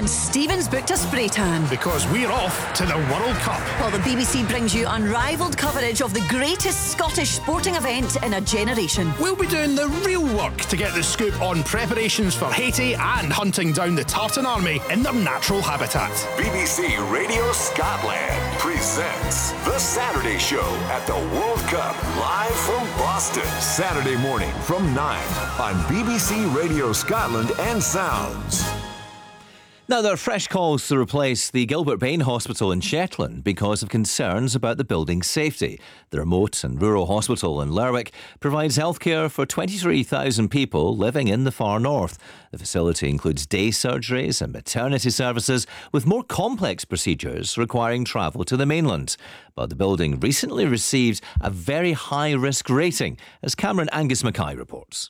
And Stephen's booked a spray tan. Because we're off to the World Cup. While the BBC brings you unrivalled coverage of the greatest Scottish sporting event in a generation. We'll be doing the real work to get the scoop on preparations for Haiti and hunting down the Tartan Army in their natural habitat. BBC Radio Scotland presents The Saturday Show at the World Cup, live from Boston. Saturday morning from 9 on BBC Radio Scotland and Sounds. Now, there are fresh calls to replace the Gilbert Bain Hospital in Shetland because of concerns about the building's safety. The remote and rural hospital in Lerwick provides healthcare for 23,000 people living in the far north. The facility includes day surgeries and maternity services, with more complex procedures requiring travel to the mainland. But the building recently received a very high-risk rating, as Cameron Angus Mackay reports.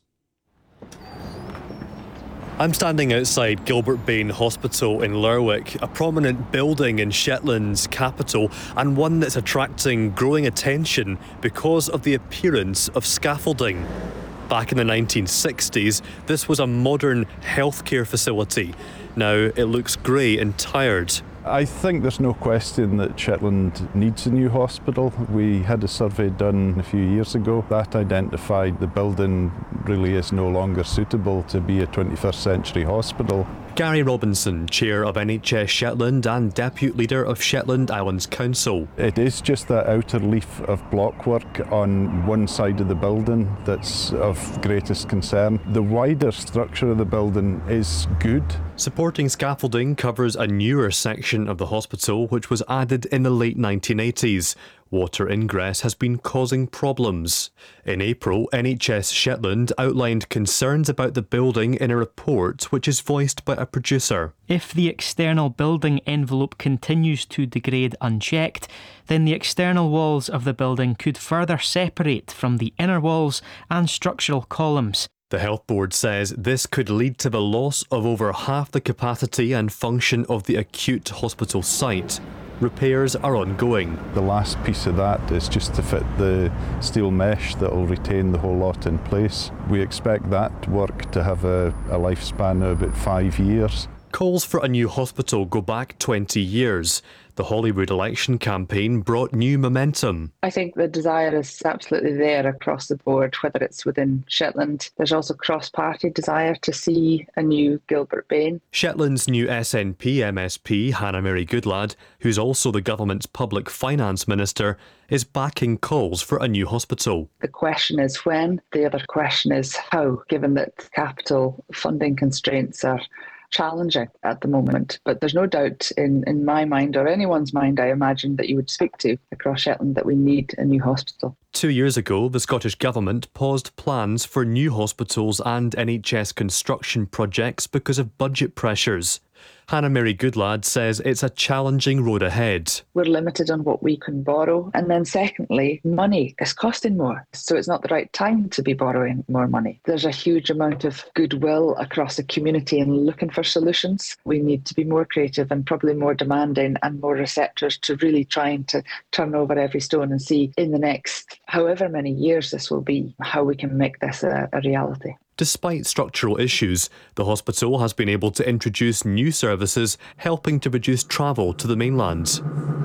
I'm standing outside Gilbert Bain Hospital in Lerwick, a prominent building in Shetland's capital and one that's attracting growing attention because of the appearance of scaffolding. Back in the 1960s, this was a modern healthcare facility. Now it looks grey and tired. I think there's no question that Shetland needs a new hospital. We had a survey done a few years ago that identified the building really is no longer suitable to be a 21st century hospital. Gary Robinson, Chair of NHS Shetland and Deputy Leader of Shetland Islands Council. It is just that outer leaf of blockwork on one side of the building that's of greatest concern. The wider structure of the building is good. Supporting scaffolding covers a newer section of the hospital which was added in the late 1980s. Water ingress has been causing problems. In April, NHS Shetland outlined concerns about the building in a report which is voiced by a producer. If the external building envelope continues to degrade unchecked, then the external walls of the building could further separate from the inner walls and structural columns. The Health Board says this could lead to the loss of over half the capacity and function of the acute hospital site. Repairs are ongoing. The last piece of that is just to fit the steel mesh that will retain the whole lot in place. We expect that work to have a lifespan of about 5 years. Calls for a new hospital go back 20 years. The Holyrood election campaign brought new momentum. I think the desire is absolutely there across the board, whether it's within Shetland. There's also cross-party desire to see a new Gilbert Bain. Shetland's new SNP MSP, Hannah Mary Goodlad, who's also the government's public finance minister, is backing calls for a new hospital. The question is when, the other question is how, given that capital funding constraints are challenging at the moment. But there's no doubt in my mind, or anyone's mind, I imagine, that you would speak to across Shetland, that we need a new hospital. 2 years ago, the Scottish Government paused plans for new hospitals and NHS construction projects because of budget pressures. Hannah Mary Goodlad says it's a challenging road ahead. We're limited on what we can borrow. And then secondly, money is costing more. So it's not the right time to be borrowing more money. There's a huge amount of goodwill across the community in looking for solutions. We need to be more creative and probably more demanding and more receptors to really trying to turn over every stone and see in the next however many years this will be, how we can make this a reality. Despite structural issues, the hospital has been able to introduce new services helping to reduce travel to the mainland.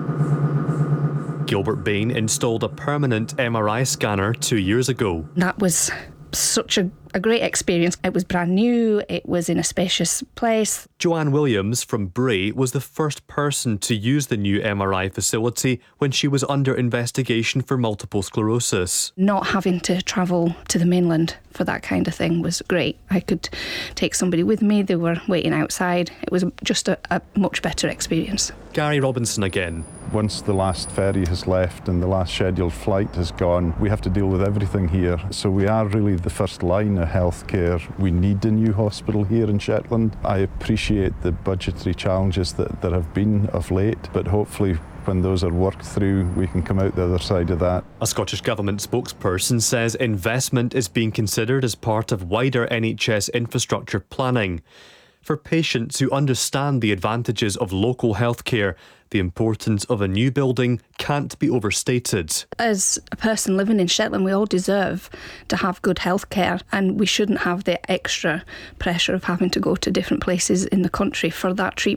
Gilbert Bain installed a permanent MRI scanner 2 years ago. That was such a great experience. It was brand new, it was in a spacious place. Joanne Williams from Bray was the first person to use the new MRI facility when she was under investigation for multiple sclerosis. Not having to travel to the mainland for that kind of thing was great. I could take somebody with me, they were waiting outside. It was just a much better experience. Gary Robinson again. Once the last ferry has left and the last scheduled flight has gone, we have to deal with everything here. So we are really the first line of healthcare. We need a new hospital here in Shetland. I appreciate the budgetary challenges that there have been of late, but hopefully when those are worked through, we can come out the other side of that. A Scottish Government spokesperson says investment is being considered as part of wider NHS infrastructure planning. For patients who understand the advantages of local healthcare, the importance of a new building can't be overstated. As a person living in Shetland, we all deserve to have good healthcare, and we shouldn't have the extra pressure of having to go to different places in the country for that treatment.